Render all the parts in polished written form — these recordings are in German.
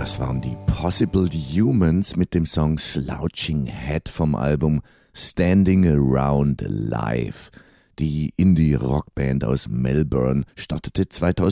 Das waren die Possible Humans mit dem Song Slouching Head vom Album Standing Around Alive. Die Indie-Rockband aus Melbourne startete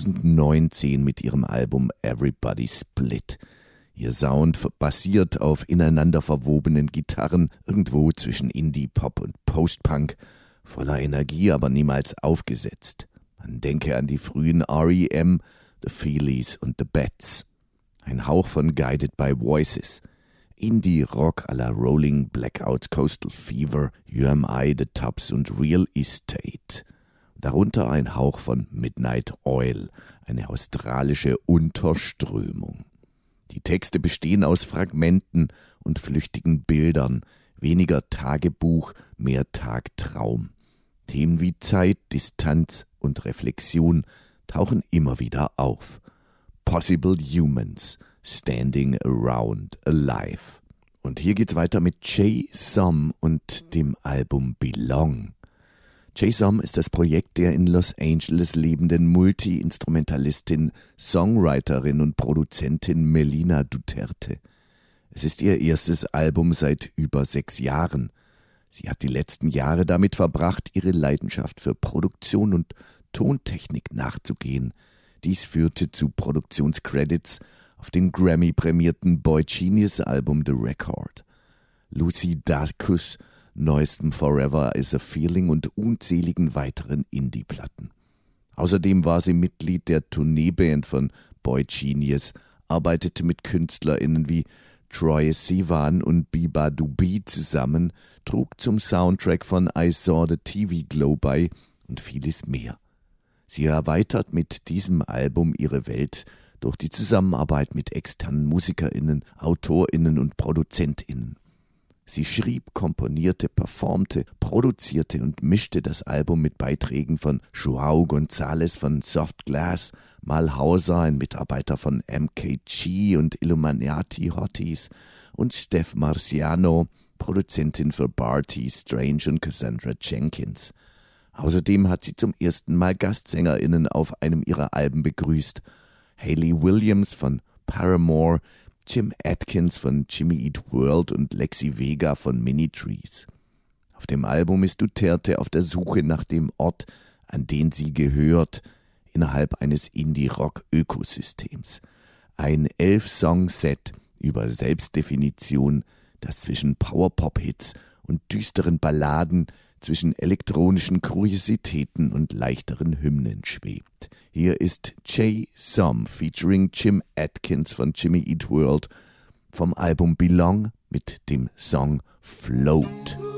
2019 mit ihrem Album Everybody Split. Ihr Sound basiert auf ineinander verwobenen Gitarren irgendwo zwischen Indie-Pop und Post-Punk, voller Energie, aber niemals aufgesetzt. Man denke an die frühen R.E.M., The Feelies und The Bats. Ein Hauch von Guided by Voices. Indie-Rock à la Rolling Blackouts, Coastal Fever, UMI, The Tubs und Real Estate. Darunter ein Hauch von Midnight Oil, eine australische Unterströmung. Die Texte bestehen aus Fragmenten und flüchtigen Bildern, weniger Tagebuch, mehr Tagtraum. Themen wie Zeit, Distanz und Reflexion tauchen immer wieder auf. Possible Humans, Standing Around Alive. Und hier geht's weiter mit Jay Som und dem Album Belong. Jay Som ist das Projekt der in Los Angeles lebenden Multi-Instrumentalistin, Songwriterin und Produzentin Melina Duterte. Es ist ihr erstes Album seit über 6 Jahren. Sie hat die letzten Jahre damit verbracht, ihre Leidenschaft für Produktion und Tontechnik nachzugehen. Dies führte zu Produktionscredits auf dem Grammy-prämierten Boy Genius Album The Record. Lucy Dacus neuestem Forever is a Feeling und unzähligen weiteren Indie-Platten. Außerdem war sie Mitglied der Tourneeband von Boy Genius, arbeitete mit KünstlerInnen wie Troye Sivan und Biba Dubi zusammen, trug zum Soundtrack von I Saw the TV Glow bei und vieles mehr. Sie erweitert mit diesem Album ihre Welt durch die Zusammenarbeit mit externen MusikerInnen, AutorInnen und ProduzentInnen. Sie schrieb, komponierte, performte, produzierte und mischte das Album mit Beiträgen von Joao González von Soft Glass, Mal Hauser, ein Mitarbeiter von MKG und Illuminati Hotties, und Steph Marciano, Produzentin für Barty, Strange und Cassandra Jenkins. Außerdem hat sie zum ersten Mal GastsängerInnen auf einem ihrer Alben begrüßt. Hayley Williams von Paramore, Jim Atkins von Jimmy Eat World und Lexi Vega von Minitrees. Auf dem Album ist Duterte auf der Suche nach dem Ort, an den sie gehört, innerhalb eines Indie-Rock-Ökosystems. Ein 11-Song-Set über Selbstdefinition, das zwischen Power-Pop-Hits und düsteren Balladen, zwischen elektronischen Kuriositäten und leichteren Hymnen schwebt. Hier ist Jay Som featuring Jim Atkins von Jimmy Eat World vom Album Belong mit dem Song Float.